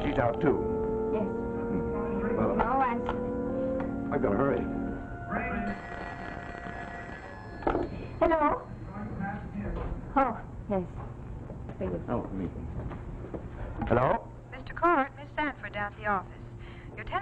She's out, too. Yes. Well, No answer. I've got to hurry. Hello? Oh, yes. Oh, me. Hello? Mr. Court, Miss Sanford down at the office. Your